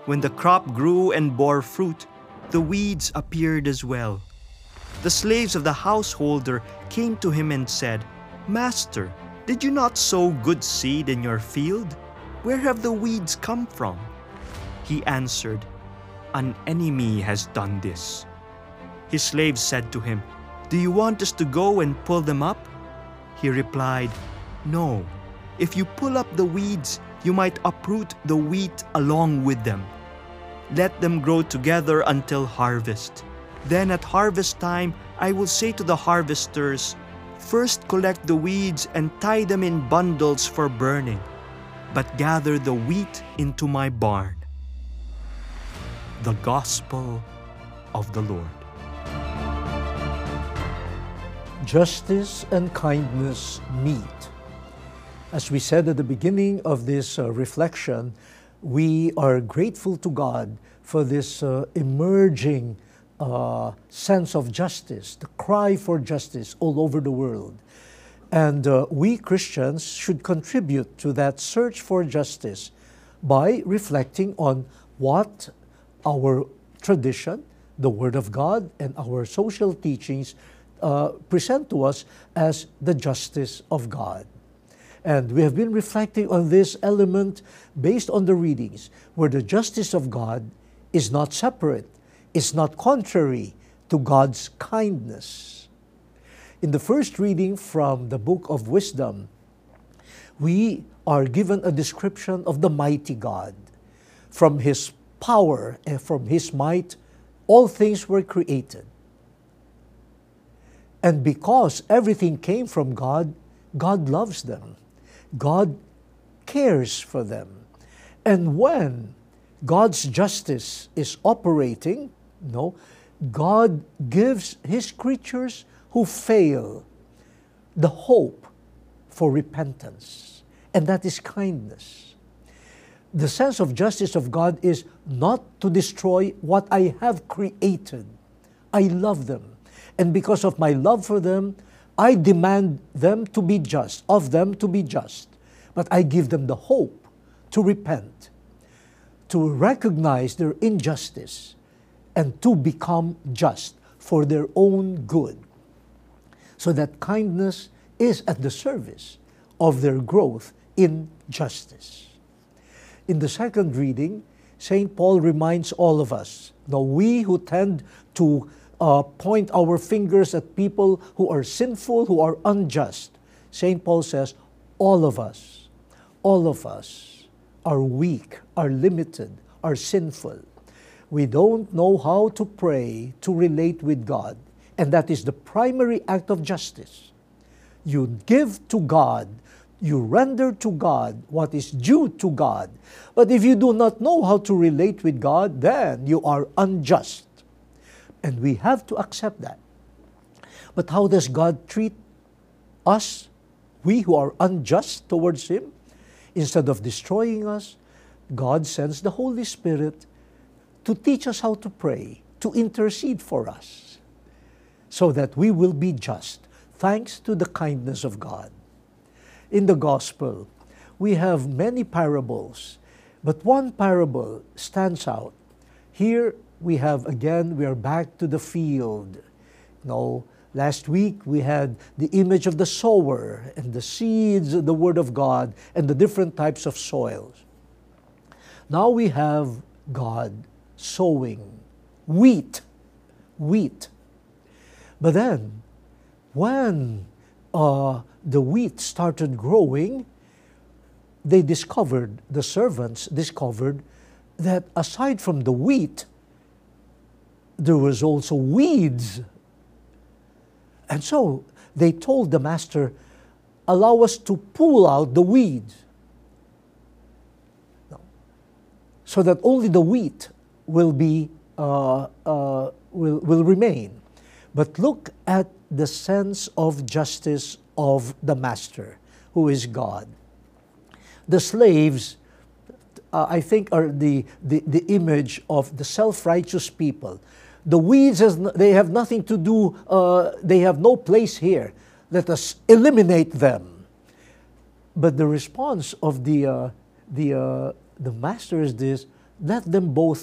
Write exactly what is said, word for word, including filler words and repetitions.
When the crop grew and bore fruit, the weeds appeared as well. The slaves of the householder came to him and said, "Master, did you not sow good seed in your field? Where have the weeds come from?" He answered, "An enemy has done this." His slaves said to him, "Do you want us to go and pull them up?" He replied, "No. If you pull up the weeds, you might uproot the wheat along with them. Let them grow together until harvest. Then at harvest time, I will say to the harvesters, 'First collect the weeds and tie them in bundles for burning, but gather the wheat into my barn.'" The Gospel of the Lord. Justice and kindness meet. As we said at the beginning of this uh, reflection, we are grateful to God for this uh, emerging uh, sense of justice, the cry for justice all over the world. And uh, we Christians should contribute to that search for justice by reflecting on what our tradition, the Word of God, and our social teachings uh, present to us as the justice of God. And we have been reflecting on this element based on the readings, where the justice of God is not separate, is not contrary to God's kindness. In the first reading from the book of Wisdom, we are given a description of the mighty God. From His power and from His might, all things were created. And because everything came from God, God loves them. God cares for them. And when God's justice is operating, no, God gives His creatures who fail the hope for repentance. And that is kindness. The sense of justice of God is not to destroy what I have created. I love them. And because of my love for them, I demand them to be just, of them to be just. But I give them the hope to repent, to recognize their injustice, and to become just for their own good. So that kindness is at the service of their growth in justice. In the second reading, Saint Paul reminds all of us, now we who tend to uh, point our fingers at people who are sinful, who are unjust, Saint Paul says, all of us, all of us are weak, are limited, are sinful. We don't know how to pray, to relate with God, and that is the primary act of justice. You give to God, you render to God what is due to God. But if you do not know how to relate with God, then you are unjust. And we have to accept that. But how does God treat us, we who are unjust towards Him? Instead of destroying us, God sends the Holy Spirit to teach us how to pray, to intercede for us, so that we will be just, thanks to the kindness of God. In the Gospel, we have many parables, but one parable stands out. Here we have, again, we are back to the field. You know, last week we had the image of the sower and the seeds, the Word of God, and the different types of soils. Now we have God sowing wheat, wheat. But then, when uh, the wheat started growing, they discovered, the servants discovered, that aside from the wheat, there was also weeds. And so they told the master, allow us to pull out the weeds, no, so that only the wheat will be uh, uh, will will remain. But look at the sense of justice of the master, who is God. The slaves, uh, I think, are the, the, the image of the self-righteous people. The weeds, has, they have nothing to do, uh, they have no place here. Let us eliminate them. But the response of the, uh, the, uh, the master is this, let them both